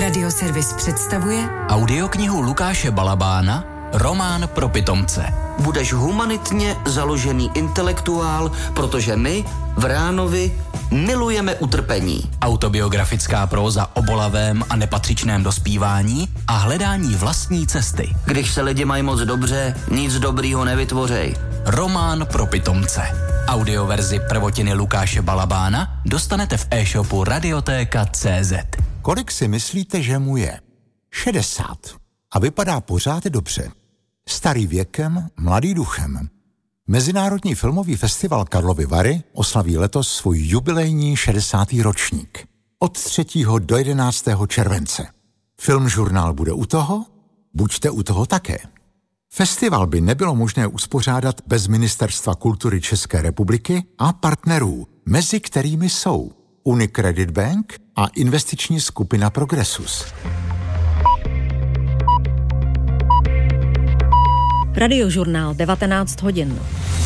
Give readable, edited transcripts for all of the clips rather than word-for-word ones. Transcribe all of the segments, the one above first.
Radioservis představuje audioknihu Lukáše Balabána Román pro pitomce. Budeš humanitně založený intelektuál, protože my v Ránovi milujeme utrpení. Autobiografická próza o bolavém a nepatřičném dospívání a hledání vlastní cesty. Když se lidi mají moc dobře, nic dobrýho nevytvořej. Román pro pitomce. Audioverzi prvotiny Lukáše Balabána dostanete v e-shopu Radiotéka.cz. Kolik si myslíte, že mu je? 60. A vypadá pořád dobře. Starý věkem, mladý duchem. Mezinárodní filmový festival Karlovy Vary oslaví letos svůj jubilejní 60. ročník. Od 3. do 11. července. Filmžurnál bude u toho? Buďte u toho také. Festival by nebylo možné uspořádat bez Ministerstva kultury České republiky a partnerů, mezi kterými jsou Unicredit Bank a investiční skupina Progressus. Radiožurnál 19 hodin.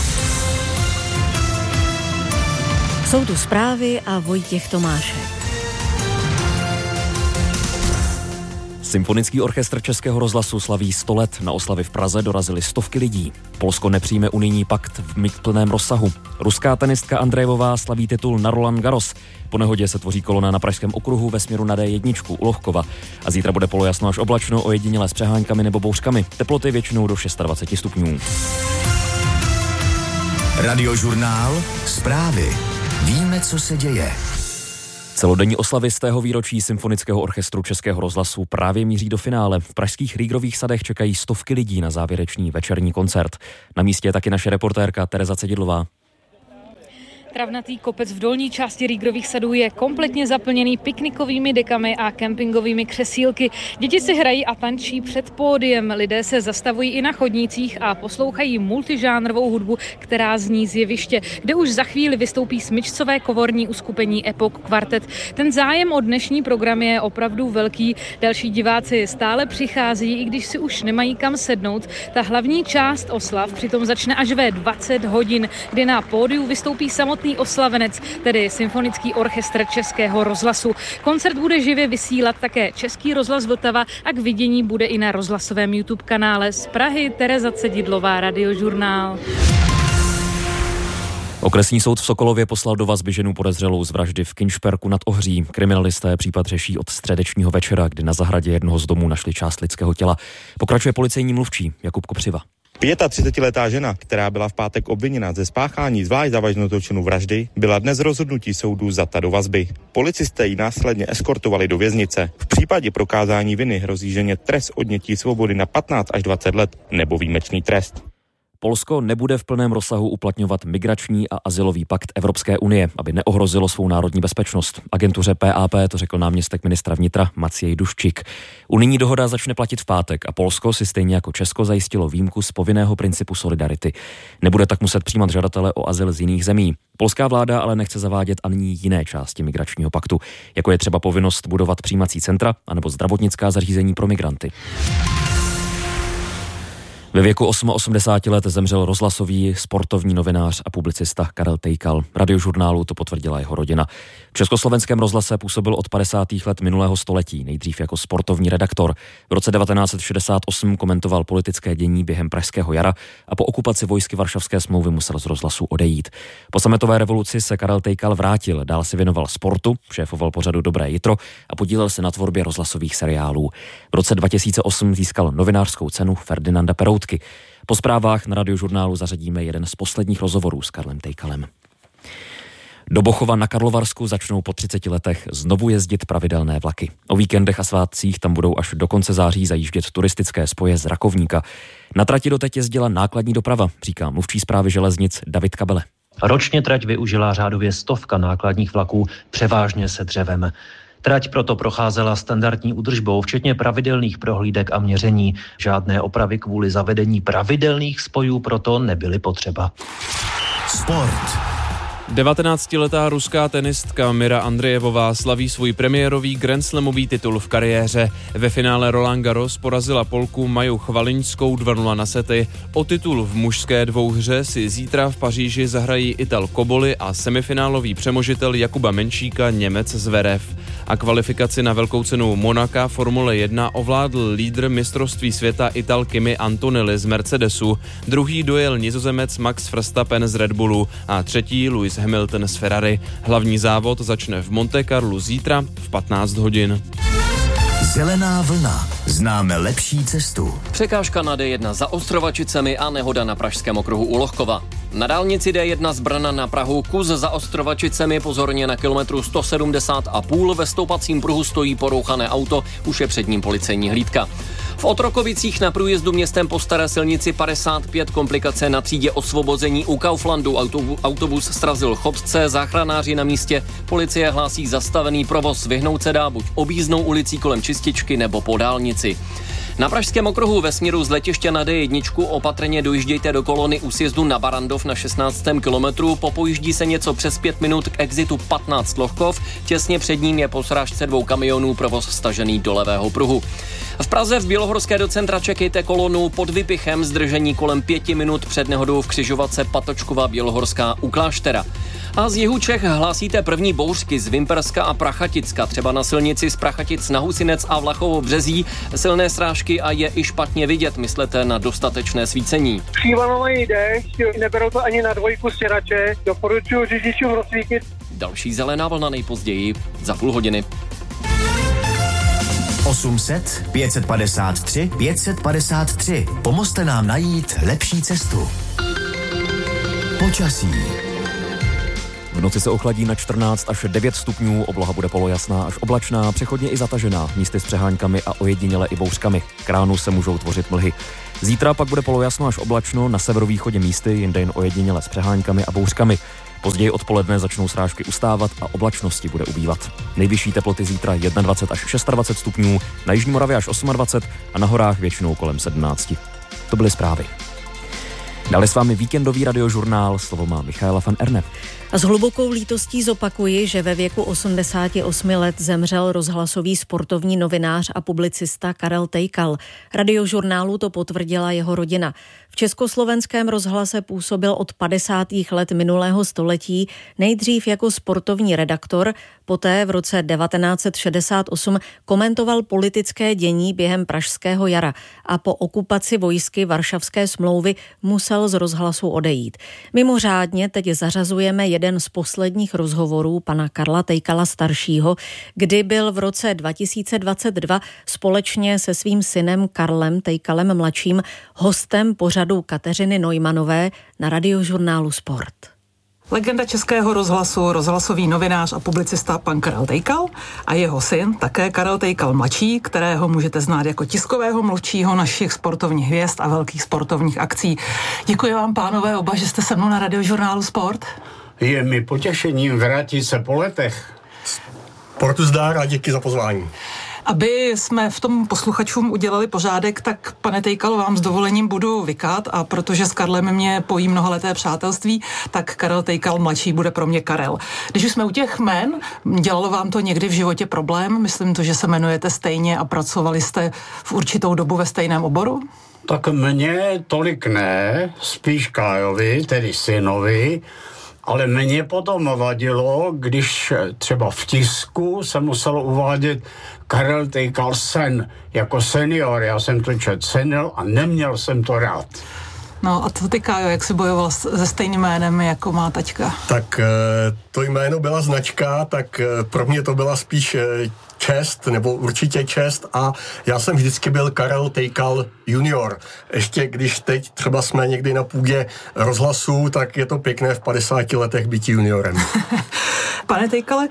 Jsou tu zprávy a Vojtěch Tomášek. Symfonický orchestr Českého rozhlasu slaví 100 let. Na oslavy v Praze dorazily stovky lidí. Polsko nepřijme unijní pakt v plném rozsahu. Ruská tenistka Andrejevová slaví titul na Roland Garros. Po nehodě se tvoří kolona na Pražském okruhu ve směru na D1 u Lohkova. A zítra bude polojasno až oblačno, ojediněle s přeháňkami nebo bouřkami. Teploty většinou do 26 stupňů. Radiožurnál, zprávy. Víme, co se děje. Celodenní oslavy z tého výročí Symfonického orchestru Českého rozhlasu právě míří do finále. V pražských Rýgrových sadech čekají stovky lidí na závěrečný večerní koncert. Na místě je taky naše reportérka Tereza Cedidlová. Travnatý kopec v dolní části Rýgrových sadů je kompletně zaplněný piknikovými dekami a kempingovými křesílky. Děti si hrají a tančí před pódiem. Lidé se zastavují i na chodnících a poslouchají multižánrovou hudbu, která zní z jeviště, kde už za chvíli vystoupí smyčcové komorní uskupení Epoch Quartet. Ten zájem o dnešní program je opravdu velký. Další diváci stále přichází, i když si už nemají kam sednout. Ta hlavní část oslav přitom začne až ve 20 hodin, kdy na pódiu vystoupí samotný oslavenec, tedy Symfonický orchestr Českého rozhlasu. Koncert bude živě vysílat také Český rozhlas Vltava a k vidění bude i na rozhlasovém YouTube kanále. Z Prahy Tereza Cedidlová, Radiožurnál. Okresní soud v Sokolově poslal do vazby ženu podezřelou z vraždy v Kinšperku nad Ohří. Kriminalisté případ řeší od středečního večera, kdy na zahradě jednoho z domů našli část lidského těla. Pokračuje policejní mluvčí Jakub Kopřiva. 35letá žena, která byla v pátek obviněna ze spáchání zvlášť závažného zločinu vraždy, byla dnes rozhodnutí soudu vzata do vazby. Policisté ji následně eskortovali do věznice. V případě prokázání viny hrozí ženě trest odnětí svobody na 15 až 20 let nebo výjimečný trest. Polsko nebude v plném rozsahu uplatňovat migrační a azylový pakt Evropské unie, aby neohrozilo svou národní bezpečnost. Agentuře PAP to řekl náměstek ministra vnitra Maciej Duščík. Unijní dohoda začne platit v pátek a Polsko si stejně jako Česko zajistilo výjimku z povinného principu solidarity. Nebude tak muset přijímat žadatele o azyl z jiných zemí. Polská vláda ale nechce zavádět ani jiné části migračního paktu, jako je třeba povinnost budovat přijímací centra anebo zdravotnická zařízení pro migranty. Ve věku 88 let zemřel rozhlasový sportovní novinář a publicista Karel Tejkal. Radiožurnálu to potvrdila jeho rodina. V Československém rozhlase působil od 50. let minulého století, nejdřív jako sportovní redaktor. V roce 1968 komentoval politické dění během Pražského jara a po okupaci vojsky Varšavské smlouvy musel z rozhlasu odejít. Po sametové revoluci se Karel Tejkal vrátil, dál si věnoval sportu, šéfoval pořadu Dobré jitro a podílel se na tvorbě rozhlasových seriálů. V roce 2008 získal novinářskou cenu Ferdinanda Peroutky. Po zprávách na Radiožurnálu zařadíme jeden z posledních rozhovorů s Karlem Tejkalem. Do Bochova na Karlovarsku začnou po 30 letech znovu jezdit pravidelné vlaky. O víkendech a svátcích tam budou až do konce září zajíždět turistické spoje z Rakovníka. Na trati doteď jezdila nákladní doprava, říká mluvčí správy železnic David Kabele. Ročně trať využila řádově 100 nákladních vlaků, převážně se dřevem. Trať proto procházela standardní údržbou, včetně pravidelných prohlídek a měření. Žádné opravy kvůli zavedení pravidelných spojů proto nebyly potřeba. Sport. 19letá ruská tenistka Mira Andrejevová slaví svůj premiérový grandslamový titul v kariéře. Ve finále Roland Garros porazila Polku Maju Chvaliňskou 2-0 na sety. O titul v mužské dvouhře si zítra v Paříži zahrají Ital Koboli a semifinálový přemožitel Jakuba Menšíka Němec Zverev. A kvalifikaci na velkou cenu Monaka Formule 1 ovládl lídr mistrovství světa Ital Kimi Antonelli z Mercedesu. Druhý dojel Nizozemec Max Verstappen z Red Bullu a třetí Lewis Hamilton z Ferrari. Hlavní závod začne v Monte Carlu zítra v 15 hodin. Zelená vlna. Známe lepší cestu. Překážka na D1 za Ostrovačicemi a nehoda na pražském okruhu u Lochkova. Na dálnici D1 z Brna na Prahu kus za Ostrovačicemi, pozorně na kilometru 170,5, ve stoupacím pruhu stojí porouchané auto, už je před ním policejní hlídka. V Otrokovicích na průjezdu městem po staré silnici 55 komplikace na třídě Osvobození u Kauflandu. Autobus srazil chodce, záchranáři na místě, policie hlásí zastavený provoz, vyhnout se dá buď objízdnou ulicí kolem Čističky nebo po dálnici. Na pražském okruhu ve směru z letiště na D1 opatrně dojíždějte do kolony u sjezdu na Barandov na 16. kilometru, popojíždí se něco přes 5 minut k exitu 15 Lochkov, těsně před ním je po srážce 2 kamionů provoz stažený do levého pruhu. V Praze v Bělohorské do centra čekejte kolonu pod Vypichem, zdržení kolem 5 minut před nehodou v křižovatce Patočkova Bělohorská u Kláštera. A z jihu Čech hlásíte první bouřky z Vimperska a Prachaticka, třeba na silnici z Prachatic na Husinec a Vlachovo Březí, silné srážky a je i špatně vidět, myslete na dostatečné svícení. Přívalovaný déšť, neberou to ani na dvojku stěrače, doporučuji řidičům rozsvítit. Další zelená vlna nejpozději za půl hodiny. 800 553 553. Pomozte nám najít lepší cestu. Počasí. V noci se ochladí na 14 až 9 stupňů, obloha bude polojasná až oblačná, přechodně i zatažená, místy s přeháňkami a ojediněle i bouřkami. K ránu se můžou tvořit mlhy. Zítra pak bude polojasno až oblačno, na severovýchodě místy, jinde jen ojediněle s přeháňkami a bouřkami. Později odpoledne začnou srážky ustávat a oblačnosti bude ubývat. Nejvyšší teploty zítra 21 až 26 stupňů, na jižní Moravě až 28 a na horách většinou kolem 17. To byly zprávy. Dále s vámi víkendový radiožurnál, slovo má Michaela van Erne. A s hlubokou lítostí zopakuji, že ve věku 88 let zemřel rozhlasový sportovní novinář a publicista Karel Tejkal. Radiožurnálu to potvrdila jeho rodina. V Československém rozhlase působil od 50. let minulého století, nejdřív jako sportovní redaktor, poté v roce 1968 komentoval politické dění během Pražského jara a po okupaci vojsky Varšavské smlouvy musel z rozhlasu odejít. Mimořádně teď zařazujeme jeden z posledních rozhovorů pana Karla Tejkala staršího, kdy byl v roce 2022 společně se svým synem Karlem Tejkalem mladším hostem pořadu Kateřiny Neumanové na radiožurnálu Sport. Legenda Českého rozhlasu, rozhlasový novinář a publicista pan Karel Tejkal a jeho syn, také Karel Tejkal mladší, kterého můžete znát jako tiskového mluvčího našich sportovních hvězd a velkých sportovních akcí. Děkuji vám, pánové, oba, že jste se mnou na radiožurnálu Sport. Je mi potěšením vrátit se po letech. Sportu zdar a díky za pozvání. Aby jsme v tom posluchačům udělali pořádek, tak pane Tejkal, vám s dovolením budu vykát a protože s Karlem mě pojí mnohaleté přátelství, tak Karel Tejkal mladší bude pro mě Karel. Když už jsme u těch jmen, dělalo vám to někdy v životě problém? Myslím to, že se jmenujete stejně a pracovali jste v určitou dobu ve stejném oboru? Tak mně tolik ne, spíš Kájovi, tedy synovi, ale mě potom vadilo, když třeba v tisku se muselo uvádět Karel Tejkal sen jako senior. Já jsem to četl senior a neměl jsem to rád. No a to ty, Kájo, jak jsi bojoval se stejným jménem, jako má taťka? Tak to jméno byla značka, tak pro mě to byla spíš čest, nebo určitě čest a já jsem vždycky byl Karel Tejkal junior. Ještě když teď třeba jsme někdy na půdě rozhlasu, tak je to pěkné v 50 letech být juniorem. Pane Tejkale,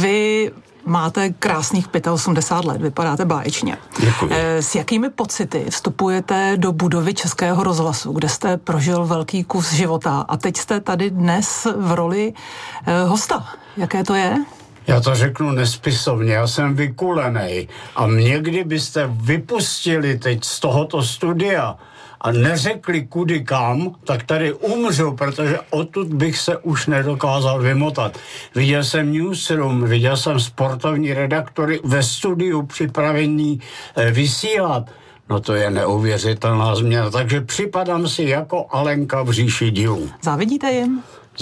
vy máte krásných 85 let, vypadáte báječně. Děkuji. S jakými pocity vstupujete do budovy Českého rozhlasu, kde jste prožil velký kus života a teď jste tady dnes v roli hosta? Jaké to je? Já to řeknu nespisovně, já jsem vykulenej a mě kdybyste vypustili teď z tohoto studia a neřekli kudy kam, tak tady umřu, protože odtud bych se už nedokázal vymotat. Viděl jsem newsroom, viděl jsem sportovní redaktory ve studiu připravení vysílat. No to je neuvěřitelná změna, takže připadám si jako Alenka v říši divů. Závidíte jim?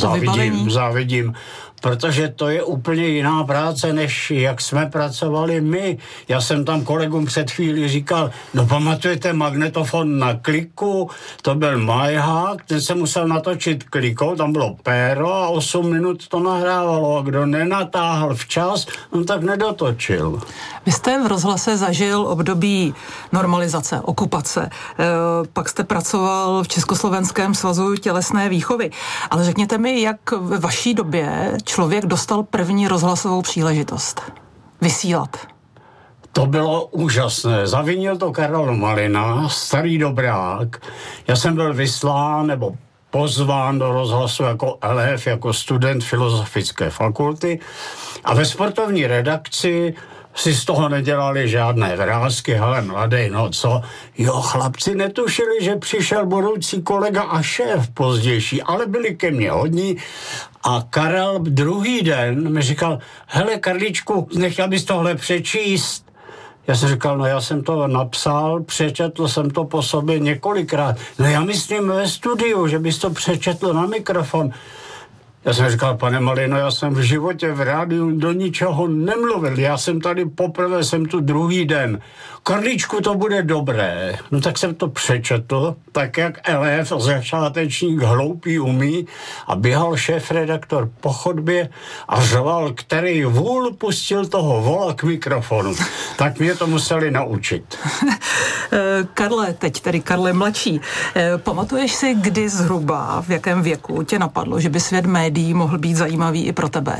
Závidím, protože to je úplně jiná práce, než jak jsme pracovali my. Já jsem tam kolegům před chvílí říkal, no pamatujete magnetofon na kliku, to byl majhák, ten se musel natočit klikou, tam bylo péro a 8 minut to nahrávalo a kdo nenatáhl včas, on tak nedotočil. Vy jste v rozhlase zažil období normalizace, okupace, pak jste pracoval v Československém svazu tělesné výchovy, ale řekněte mi, jak ve vaší době člověk dostal první rozhlasovou příležitost vysílat? To bylo úžasné. Zavinil to Karel Malina, starý dobrák. Já jsem byl vyslán nebo pozván do rozhlasu jako elef, jako student Filozofické fakulty a ve sportovní redakci si z toho nedělali žádné vrásky, hele mladej, no co? Jo, chlapci netušili, že přišel budoucí kolega a šéf pozdější, ale byli ke mně hodní a Karel druhý den mi říkal, hele Karlíčku, nechtěl bys tohle přečíst? Já jsem říkal, no já jsem to napsal, přečetl jsem to po sobě několikrát. No já myslím ve studiu, že bys to přečetl na mikrofon. Já jsem říkal, pane Malino, já jsem v životě v rádiu do ničeho nemluvil. Já jsem tady poprvé, jsem tu druhý den. Karlíčku, to bude dobré. No tak jsem to přečetl, tak jak elef, začátečník hloupý umí a běhal šéfredaktor po chodbě a řval, který vůl pustil toho vola k mikrofonu. Tak mě to museli naučit. Karle, teď tedy Karle mladší, pamatuješ si, kdy zhruba, v jakém věku tě napadlo, že by svět médií mohl být zajímavý i pro tebe?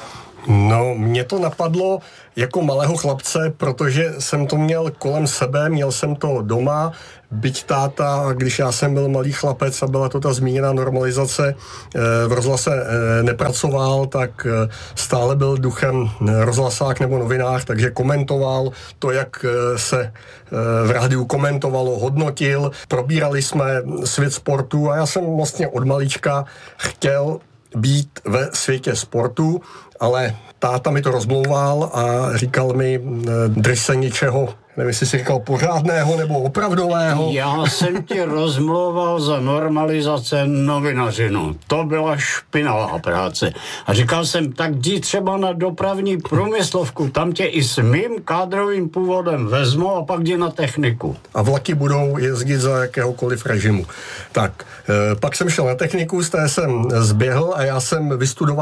No, mě to napadlo jako malého chlapce, protože jsem to měl kolem sebe, měl jsem to doma, byť táta, když já jsem byl malý chlapec a byla to ta zmíněná normalizace, v rozhlase nepracoval, tak stále byl duchem rozhlasák nebo novinář, takže komentoval to, jak se v rádiu komentovalo, hodnotil, probírali jsme svět sportu a já jsem vlastně od malička chtěl být ve světě sportu, ale táta mi to rozmlouval a říkal mi, drž se ničeho, nevím, jestli si říkal pořádného nebo opravdového. Já jsem ti rozmlouval za normalizace novinařinu. To byla špinavá práce. A říkal jsem, tak jdi třeba na dopravní průmyslovku, tam tě i s mým kádrovým původem vezmou a pak jdi na techniku. A vlaky budou jezdit za jakéhokoliv režimu. Tak, pak jsem šel na techniku, z té jsem zběhl a já jsem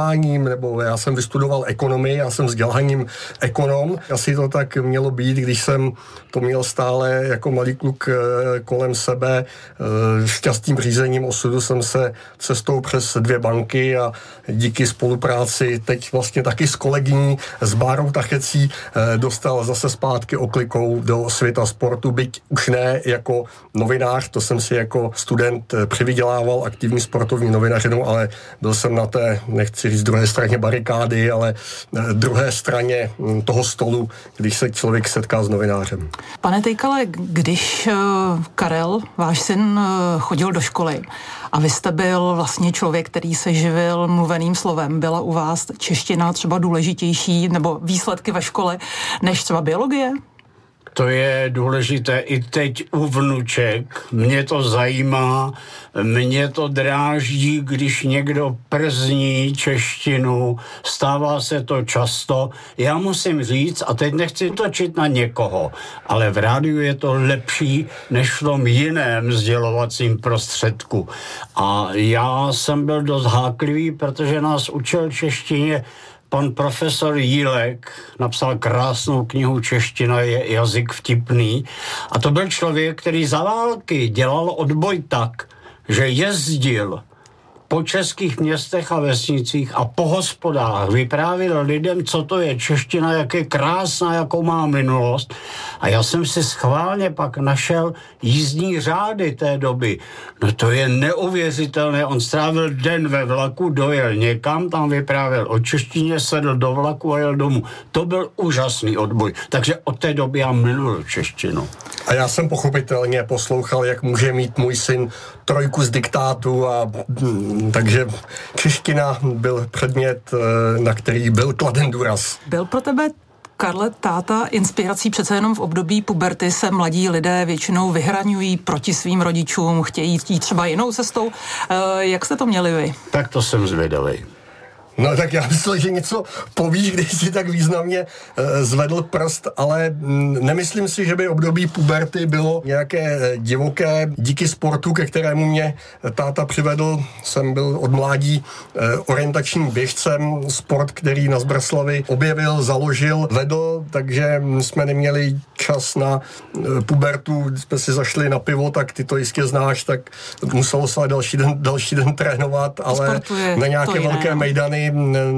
vystudoval ekonomii, já jsem vzděláním ekonom. Asi to tak mělo být, když jsem to měl stále jako malý kluk kolem sebe. Šťastným řízením osudu jsem se cestou přes 2 banky a díky spolupráci teď vlastně taky s kolegyní, s Bárou Tachecí, dostal zase zpátky oklikou do světa sportu, byť už ne jako novinář, to jsem si jako student přivydělával aktivní sportovní novinařinu, ale byl jsem na té, nechci říct druhé straně barikády, ale druhé straně toho stolu, když se člověk setká s novinářem. Pane Tejkale, když Karel, váš syn, chodil do školy a vy jste byl vlastně člověk, který se živil mluveným slovem, byla u vás čeština třeba důležitější nebo výsledky ve škole než třeba biologie? To je důležité i teď u vnuček. Mě to zajímá, mě to dráždí, když někdo przní češtinu, stává se to často. Já musím říct, a teď nechci točit na někoho, ale v rádiu je to lepší než v tom jiném sdělovacím prostředku. A já jsem byl dost háklivý, protože nás učil češtině pan profesor Jílek, napsal krásnou knihu Čeština je jazyk vtipný. A to byl člověk, který za války dělal odboj tak, že jezdil po českých městech a vesnicích a po hospodách vyprávěl lidem, co to je čeština, jak je krásná, jakou má minulost. A já jsem si schválně pak našel jízdní řády té doby. No to je neuvěřitelné. On strávil den ve vlaku, dojel někam, tam vyprávěl o češtině, sedl do vlaku a jel domů. To byl úžasný odboj. Takže od té doby já miluji češtinu. A já jsem pochopitelně poslouchal, jak může mít můj syn 3 z diktátu a takže čeština byl předmět, na který byl kladen důraz. Byl pro tebe, Karle, táta inspirací? Přece jenom v období puberty se mladí lidé většinou vyhraňují proti svým rodičům, chtějí jít třeba jinou cestou. Jak jste to měli vy? Tak to jsem zvědavý. No tak já myslel, že něco povíš, když si tak významně zvedl prst, ale nemyslím si, že by období puberty bylo nějaké divoké. Díky sportu, ke kterému mě táta přivedl, jsem byl od mládí orientačním běžcem. Sport, který na Zbraslavi objevil, založil, vedl, takže jsme neměli čas na pubertu. Když jsme si zašli na pivo, tak ty to jistě znáš, tak muselo se další den trénovat, ale na nějaké velké mejdany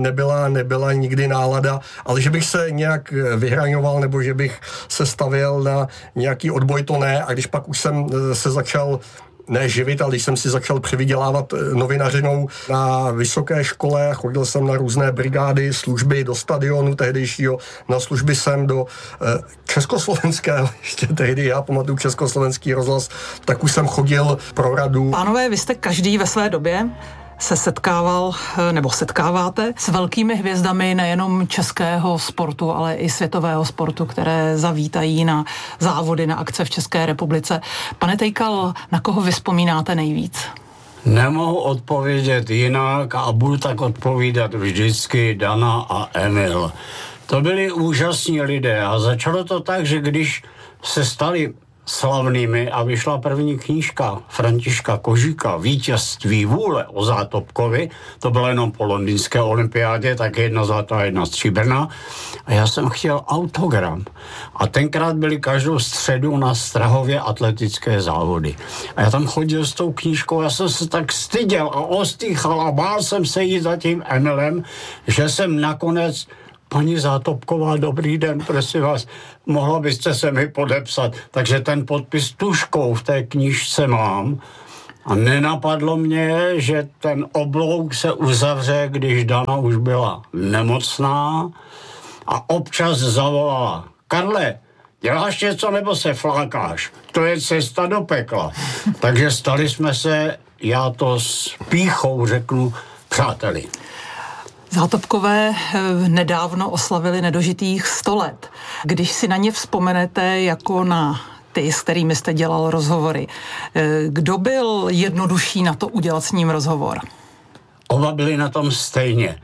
nebyla nikdy nálada, ale že bych se nějak vyhraňoval nebo že bych se stavěl na nějaký odboj, to ne. A když pak už jsem se začal živit, ale když jsem si začal přivydělávat novinařinou na vysoké škole, chodil jsem na různé brigády, služby do stadionu tehdejšího, na služby jsem do československého, ještě tehdy já pamatuju Československý rozhlas, tak už jsem chodil pro radu. Pánové, vy jste každý ve své době se setkával, nebo setkáváte s velkými hvězdami nejenom českého sportu, ale i světového sportu, které zavítají na závody, na akce v České republice. Pane Tejkal, na koho vy vzpomínáte nejvíc? Nemohu odpovědět jinak a budu tak odpovídat vždycky Dana a Emil. To byli úžasní lidé a začalo to tak, že když se stali slavnými a vyšla první knížka Františka Kožíka Vítězství vůle o Zátopkovi, to bylo jenom po londýnské olympiádě, tak 1 zlatá, 1 stříbrná, a já jsem chtěl autogram. A tenkrát byly každou středu na Strahově atletické závody. A já tam chodil s tou knížkou, já jsem se tak styděl a ostýchal a bál jsem se jít za tím Emilem, že jsem nakonec: Paní Zátopková, dobrý den, prosím vás, mohla byste se mi podepsat. Takže ten podpis tužkou v té knížce mám. A nenapadlo mě, že ten oblouk se uzavře, když Dana už byla nemocná a občas zavolala: Karle, děláš něco nebo se flákáš? To je cesta do pekla. Takže stali jsme se, já to s pýchou řeknu, přáteli. Zátopkové nedávno oslavili nedožitých 100 let. Když si na ně vzpomenete jako na ty, s kterými jste dělal rozhovory, kdo byl jednodušší na to udělat s ním rozhovor? Oba byli na tom stejně.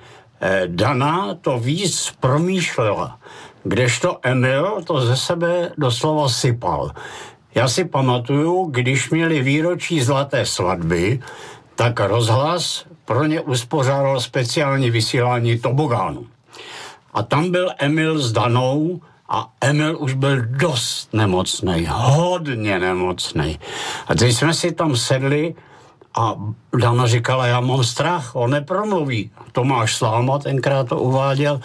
Dana to víc promýšlela, kdežto Emil to ze sebe doslova sypal. Já si pamatuju, když měli výročí zlaté svatby, tak rozhlas pro ně uspořádal speciální vysílání tobogánu. A tam byl Emil s Danou a Emil už byl dost nemocnej, hodně nemocnej. A teď jsme si tam sedli a Dana říkala: já mám strach, on nepromluví. Tomáš Sláma tenkrát to uváděl,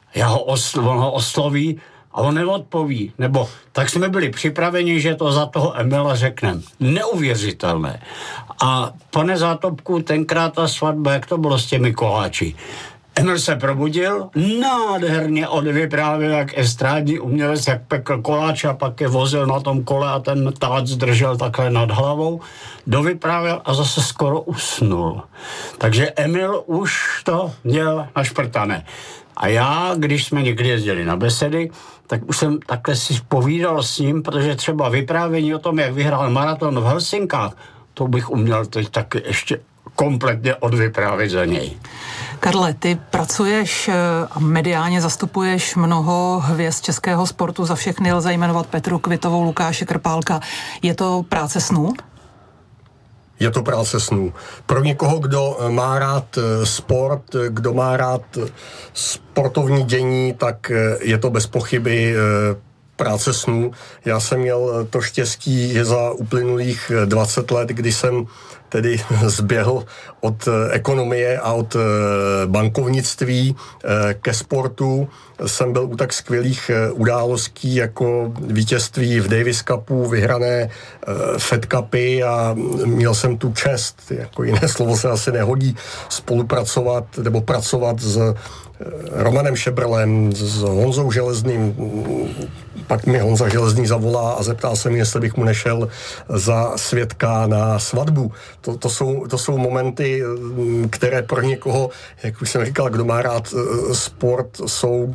on ho osloví a on neodpoví. Nebo tak jsme byli připraveni, že to za toho Emila řekneme. Neuvěřitelné. A pane Zátopku, tenkrát ta svatba, jak to bylo s těmi koláči? Emil se probudil, nádherně odvyprávěl, jak estrádní umělec, jak pekl koláč a pak je vozil na tom kole a ten tác držel takhle nad hlavou, dovyprávěl a zase skoro usnul. Takže Emil už to měl našprtané. A já, když jsme někdy jezdili na besedy, tak už jsem takhle si povídal s ním, protože třeba vyprávění o tom, jak vyhrál maraton v Helsinkách, to bych uměl teď taky ještě kompletně odvyprávit za něj. Karle, ty pracuješ a mediálně zastupuješ mnoho hvězd českého sportu, za všechny lze jmenovat Petru Kvitovou, Lukáše Krpálka. Je to práce snů? Je to práce snů. Pro někoho, kdo má rád sport, kdo má rád sportovní dění, tak je to bez pochyby práce snů. Já jsem měl to štěstí, že za uplynulých 20 let, kdy jsem tedy zběhl od ekonomie a od bankovnictví ke sportu. Jsem byl u tak skvělých událostí jako vítězství v Davis Cupu, vyhrané Fed Cupy a měl jsem tu čest, jako jiné slovo se asi nehodí, spolupracovat nebo pracovat s Romanem Šebrlem, s Honzou Železným. Pak mi Honza Železný zavolá a zeptal se mě, jestli bych mu nešel za svědka na svatbu. To jsou momenty, které pro někoho, jak už jsem říkal, kdo má rád sport, jsou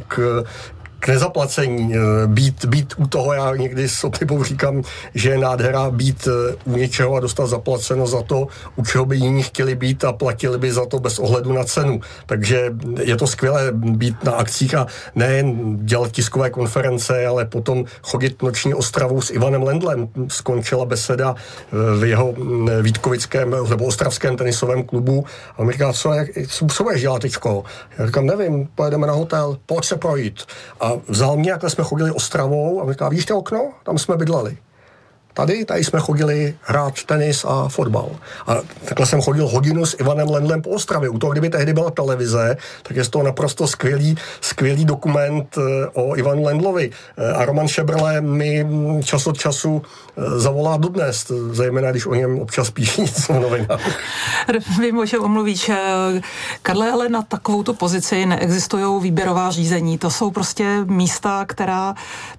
k nezaplacení. Být u toho, já někdy s oblibou říkám, že je nádhera být u něčeho a dostat zaplaceno za to, u čeho by jiní chtěli být a platili by za to bez ohledu na cenu. Takže je to skvělé být na akcích a nejen dělat tiskové konference, ale potom chodit noční Ostravou s Ivanem Lendlem. Skončila beseda v jeho vítkovickém nebo ostravském tenisovém klubu a mi říká, co budeš dělat teďko? Já říkám, nevím, pojedeme na hotel, pojď se projít. A vzal mě, jak jsme chodili Ostravou a říká, vidíš to okno? Tam jsme bydleli. Tady jsme chodili hrát tenis a fotbal. A takhle jsem chodil hodinu s Ivanem Lendlem po Ostravě. U toho, kdyby tehdy byla televize, tak je to naprosto skvělý dokument o Ivanu Lendlovi. A Roman Šebrle mi čas od času zavolá dodnes, zejména když o něm občas píší něco v novinách. Vím, o čem omluvíš. Karle, ale na takovouto pozici neexistují výběrová řízení. To jsou prostě místa, která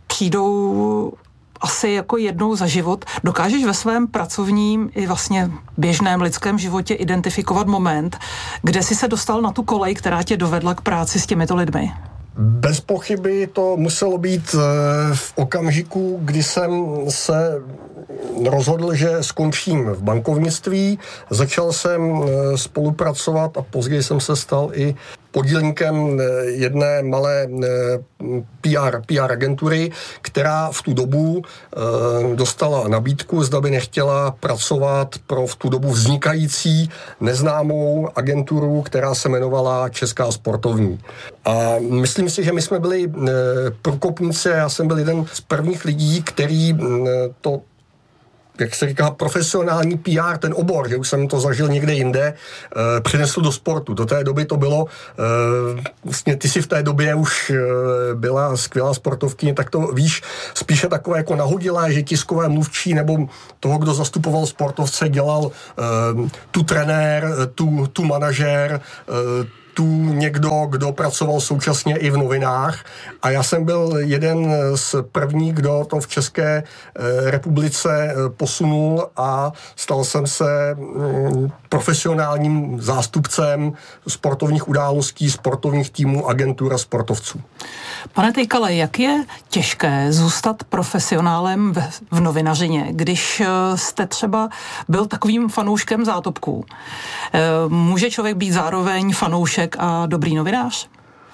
přijdou asi jako jednou za život. Dokážeš ve svém pracovním i vlastně běžném lidském životě identifikovat moment, kde jsi se dostal na tu kolej, která tě dovedla k práci s těmito lidmi? Bez pochyby to muselo být v okamžiku, kdy jsem se rozhodl, že skončím v bankovnictví. Začal jsem spolupracovat a později jsem se stal i podílníkem jedné malé PR agentury, která v tu dobu dostala nabídku, zda by nechtěla pracovat pro v tu dobu vznikající neznámou agenturu, která se jmenovala Česká sportovní. A myslím si, že my jsme byli průkopníci, já jsem byl jeden z prvních lidí, který to, jak se říká, profesionální PR, ten obor, že už jsem to zažil někde jinde, přinesl do sportu. Do té doby to bylo, vlastně ty si v té době už byla skvělá sportovkyně, tak to víš, spíše takové jako nahodilé, že tiskové mluvčí nebo toho, kdo zastupoval sportovce, dělal tu trenér, tu manažér, tu někdo, kdo pracoval současně i v novinách a já jsem byl jeden z prvních, kdo to v České republice posunul a stal jsem se profesionálním zástupcem sportovních událostí, sportovních týmů, agentur a sportovců. Pane Tejkale, jak je těžké zůstat profesionálem v novinařině, když jste třeba byl takovým fanouškem zátopků? Může člověk být zároveň fanoušek a dobrý novinář?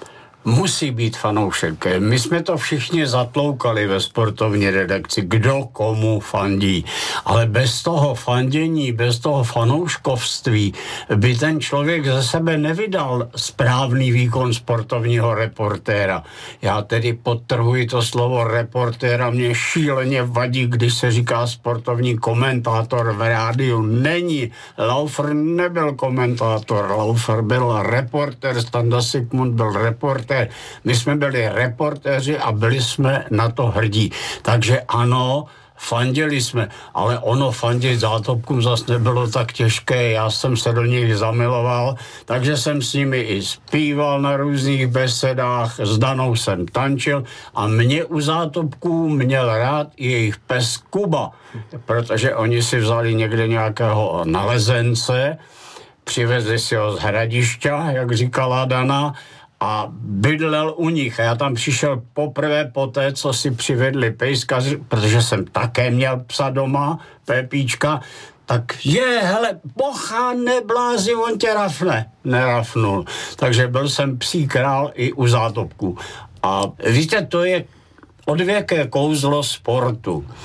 Musí být fanoušek. My jsme to všichni zatloukali ve sportovní redakci, kdo komu fandí. Ale bez toho fandění, bez toho fanouškovství by ten člověk ze sebe nevydal správný výkon sportovního reportéra. Já tedy podtrhuji to slovo reportéra, mě šíleně vadí, když se říká sportovní komentátor v rádiu. Není. Laufer nebyl komentátor, Laufer byl reportér, Standa Sigmund byl reportér. My jsme byli reportéři a byli jsme na to hrdí. Takže ano, fandili jsme, ale ono fandit zátopkům zase nebylo tak těžké, já jsem se do nich zamiloval, takže jsem s nimi i zpíval na různých besedách, s Danou jsem tančil a mě u zátopků měl rád i jejich pes Kuba, protože oni si vzali někde nějakého nalezence, přivezli si ho z Hradišťa, jak říkala Dana, a bydlel u nich. A já tam přišel poprvé po té, co si přivedli pejska, protože jsem také měl psa doma, Pepíčka, tak hele, bocha, neblázi, on tě rafne. Nerafnul. Takže byl jsem psí král i u zátopků. A víte, to je odvěké kouzlo sportu.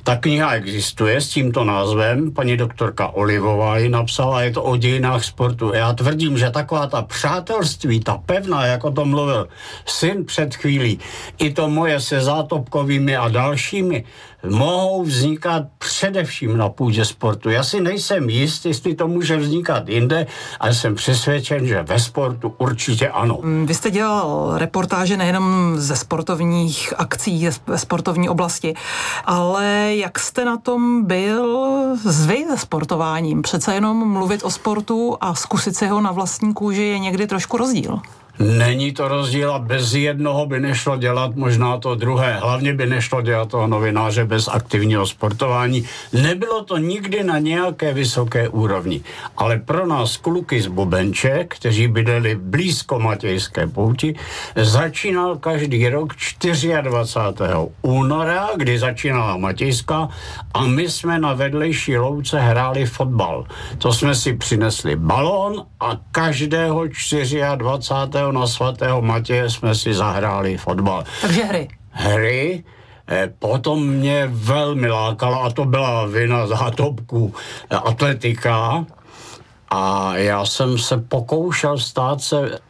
Ta kniha existuje s tímto názvem, paní doktorka Olivová ji napsala, je to o dějinách sportu. Já tvrdím, že taková ta přátelství, ta pevná, jak o tom mluvil syn před chvílí, i to moje se Zátopkovými a dalšími, mohou vznikat především na půdě sportu. Já si nejsem jist, jestli to může vznikat jinde, ale jsem přesvědčen, že ve sportu určitě ano. Vy jste dělal reportáže nejenom ze sportovních akcí, ze sportovní oblasti, ale jak jste na tom byl vy se sportováním? Přece jenom mluvit o sportu a zkusit si ho na vlastní kůži je někdy trošku rozdíl. Není to rozdíl a bez jednoho by nešlo dělat možná to druhé. Hlavně by nešlo dělat toho novináře bez aktivního sportování. Nebylo to nikdy na nějaké vysoké úrovni. Ale pro nás kluky z Bubenče, kteří bydleli blízko Matějské pouti, začínal každý rok 24. února, kdy začínala Matějská a my jsme na vedlejší louce hráli fotbal. To jsme si přinesli balón a každého 24. na svatého Matěje jsme si zahráli fotbal. Takže hry. Potom mě velmi lákala, a to byla vina Zátopků, atletika. A já jsem se pokoušel stát se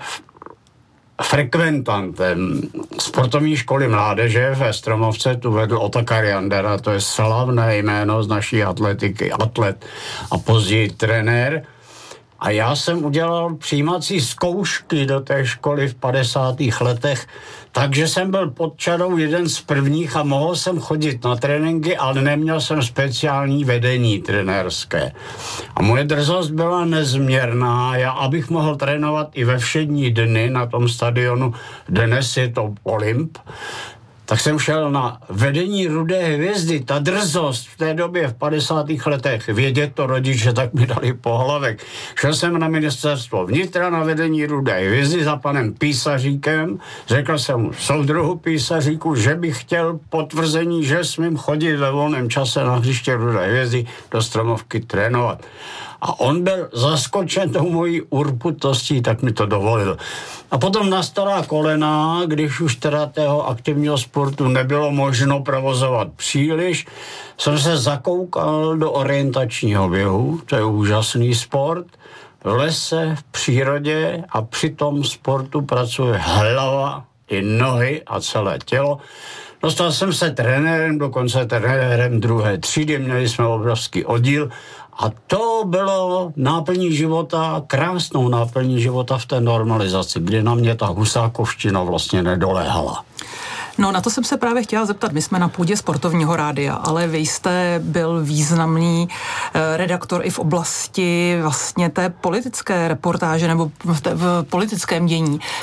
frekventantem sportovní školy mládeže ve Stromovce, tu vedl Otakar Jandera, to je slavné jméno z naší atletiky, atlet a později trenér. A já jsem udělal přijímací zkoušky do té školy v 50. letech, takže jsem byl pod čarou jeden z prvních a mohl jsem chodit na tréninky, ale neměl jsem speciální vedení trenérské. A moje drzost byla nezměrná. Já, abych mohl trénovat i ve všední dny na tom stadionu, dnes je to Olymp, tak jsem šel na vedení Rudé hvězdy. Ta drzost v té době v 50. letech, vědět to rodiče, tak mi dali pohlavek. Šel jsem na ministerstvo vnitra na vedení Rudé hvězdy za panem Písaříkem. Řekl jsem mu, soudruhu Písaříku, že bych chtěl potvrzení, že smím chodit ve volném čase na hřiště Rudé hvězdy do Stromovky trénovat. A on byl zaskočen tou mojí urputostí, tak mi to dovolil. A potom nastala kolena, když už teda tého aktivního sportu nebylo možno provozovat příliš, jsem se zakoukal do orientačního běhu, to je úžasný sport, v lese, v přírodě a při tom sportu pracuje hlava i nohy a celé tělo. Dostal jsem se trenérem, dokonce trenérem 2. třídy, měli jsme obrovský oddíl a to bylo náplní života, krásnou náplní života v té normalizaci, kdy na mě ta husákovština vlastně nedoléhala. No, na to jsem se právě chtěla zeptat. My jsme na půdě sportovního rádia, ale vy jste byl významný redaktor i v oblasti vlastně té politické reportáže nebo v politickém dění.